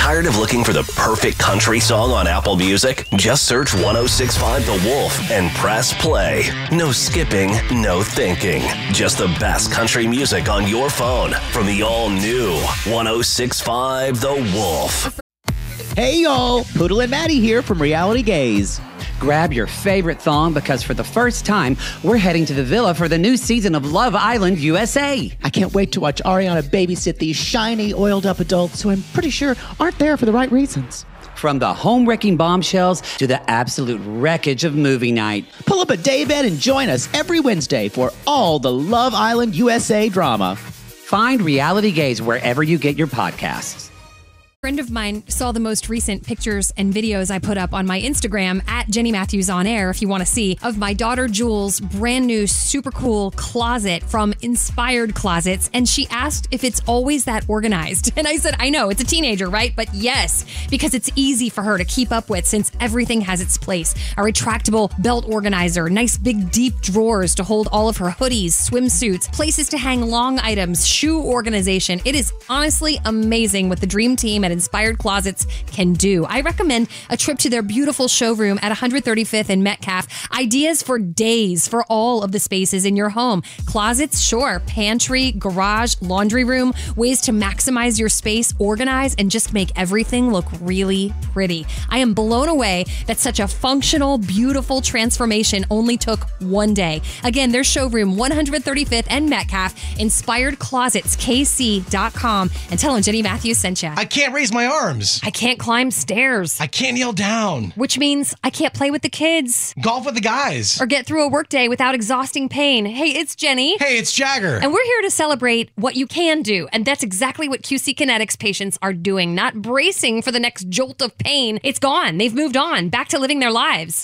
Tired of looking for the perfect country song on Apple Music? Just search 1065 The Wolf and press play. No skipping, no thinking. Just the best country music on your phone from the all-new 1065 The Wolf. Hey y'all, Poodle and Maddie here from Reality Gaze. Grab your favorite thong because for the first time, we're heading to the villa for the new season of Love Island USA. I can't wait to watch Ariana babysit these shiny, oiled-up adults who I'm pretty sure aren't there for the right reasons. From the home-wrecking bombshells to the absolute wreckage of movie night. Pull up a daybed and join us every Wednesday for all the Love Island USA drama. Find Reality Gaze wherever you get your podcasts. A friend of mine saw the most recent pictures and videos I put up on my Instagram at Jenny Matthews On Air, if you want to see, of my daughter Jules' brand new super cool closet from Inspired Closets. And she asked if it's always that organized. And I said, I know, it's a teenager, right? But yes, because it's easy for her to keep up with since everything has its place. A retractable belt organizer, nice big deep drawers to hold all of her hoodies, swimsuits, places to hang long items, shoe organization. It is honestly amazing what the dream team at Inspired Closets can do. I recommend a trip to their beautiful showroom at 135th and Metcalf. Ideas for days for all of the spaces in your home. Closets, sure. Pantry, garage, laundry room. Ways to maximize your space, organize, and just make everything look really pretty. I am blown away that such a functional, beautiful transformation only took one day. Again, their showroom, 135th and Metcalf, InspiredClosetsKC.com, and tell them Jenny Matthews sent you. I can't raise my arms. I can't climb stairs. I can't kneel down. Which means I can't play with the kids. Golf with the guys. Or get through a workday without exhausting pain. Hey, it's Jenny. Hey, it's Jagger. And we're here to celebrate what you can do. And that's exactly what QC Kinetics patients are doing. Not bracing for the next jolt of pain. It's gone. They've moved on. Back to living their lives.